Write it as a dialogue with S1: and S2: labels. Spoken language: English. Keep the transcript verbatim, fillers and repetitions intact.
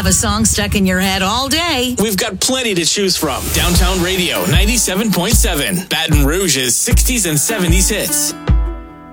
S1: have a song stuck in your head all day.
S2: We've got plenty to choose from. Downtown Radio ninety-seven point seven, Baton Rouge's sixties and seventies hits.